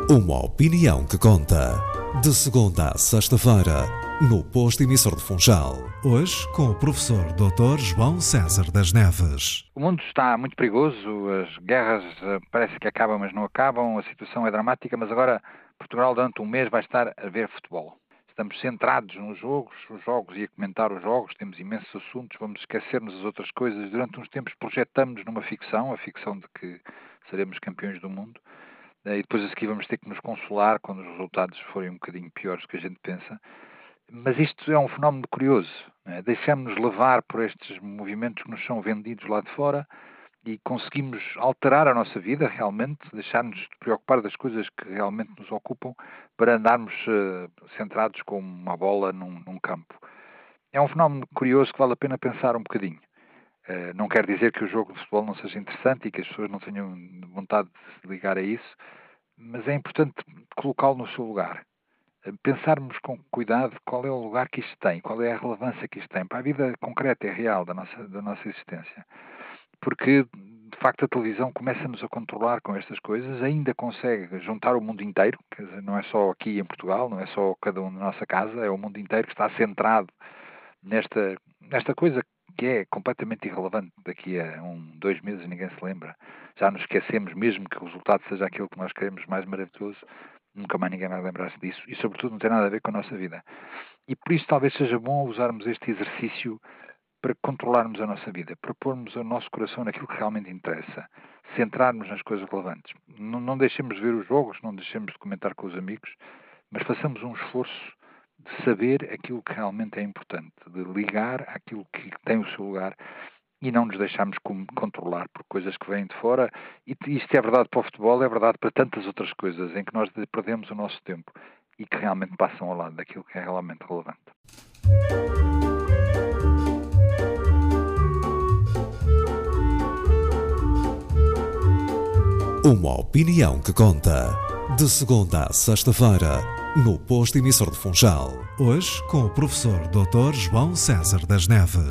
Uma opinião que conta. De segunda a sexta-feira, no posto emissor de Funchal. Hoje, com o professor Dr. João César das Neves. O mundo está muito perigoso, as guerras parece que acabam, mas não acabam, a situação é dramática, mas agora Portugal durante um mês vai estar a ver futebol. Estamos centrados nos jogos, os jogos e a comentar os jogos, temos imensos assuntos, vamos esquecer-nos das outras coisas. Durante uns tempos projetamos numa ficção, a ficção de que seremos campeões do mundo. E depois a seguir vamos ter que nos consolar quando os resultados forem um bocadinho piores do que a gente pensa. Mas isto é um fenómeno curioso, né? Deixamos-nos levar por estes movimentos que nos são vendidos lá de fora e conseguimos alterar a nossa vida realmente, deixar-nos de preocupar das coisas que realmente nos ocupam para andarmos centrados com uma bola num campo. É um fenómeno curioso que vale a pena pensar um bocadinho. Não quer dizer que o jogo de futebol não seja interessante e que as pessoas não tenham vontade de se ligar a isso, mas é importante colocá-lo no seu lugar. Pensarmos com cuidado qual é o lugar que isto tem, qual é a relevância que isto tem para a vida concreta e real da nossa existência. Porque, de facto, a televisão começa-nos a controlar com estas coisas, ainda consegue juntar o mundo inteiro, quer dizer, não é só aqui em Portugal, não é só cada um na nossa casa, é o mundo inteiro que está centrado nesta coisa que é completamente irrelevante. Daqui a 2 meses ninguém se lembra. Já nos esquecemos, mesmo que o resultado seja aquilo que nós queremos mais maravilhoso, nunca mais ninguém vai lembrar-se disso e, sobretudo, não tem nada a ver com a nossa vida. E por isso talvez seja bom usarmos este exercício para controlarmos a nossa vida, para pormos o nosso coração naquilo que realmente interessa, centrarmos nas coisas relevantes. Não deixemos de ver os jogos, não deixemos de comentar com os amigos, mas façamos um esforço de saber aquilo que realmente é importante, de ligar àquilo que tem o seu lugar e não nos deixarmos controlar por coisas que vêm de fora. E isto é verdade para o futebol, é verdade para tantas outras coisas em que nós perdemos o nosso tempo e que realmente passam ao lado daquilo que é realmente relevante. Uma opinião que conta. De segunda a sexta-feira, no posto emissor de Funchal. Hoje, com o professor Dr. João César das Neves.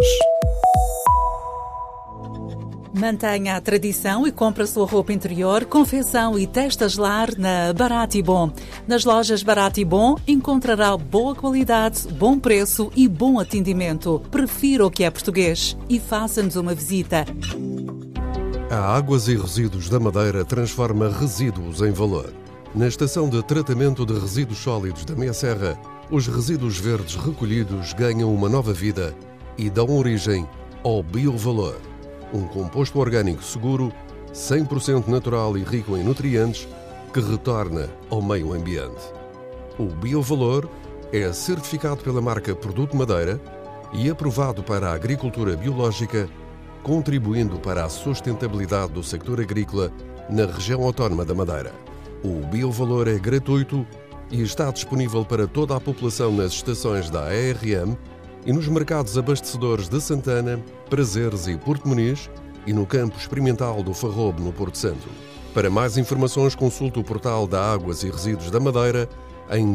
Mantenha a tradição e compre a sua roupa interior, confecção e testas lar na Barato e Bom. Nas lojas Barato e Bom encontrará boa qualidade, bom preço e bom atendimento. Prefira o que é português e faça-nos uma visita. A Águas e Resíduos da Madeira transforma resíduos em valor. Na estação de tratamento de resíduos sólidos da Meia Serra, os resíduos verdes recolhidos ganham uma nova vida e dão origem ao biovalor. Um composto orgânico seguro, 100% natural e rico em nutrientes, que retorna ao meio ambiente. O biovalor é certificado pela marca Produto Madeira e aprovado para a agricultura biológica, contribuindo para a sustentabilidade do sector agrícola na região autónoma da Madeira. O biovalor é gratuito e está disponível para toda a população nas estações da ARM e nos mercados abastecedores de Santana, Prazeres e Porto Muniz e no campo experimental do Farrobo, no Porto Santo. Para mais informações, consulte o portal da Águas e Resíduos da Madeira em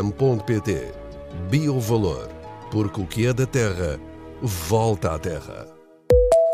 www.arm.pt. Biovalor, porque o que é da terra volta à terra.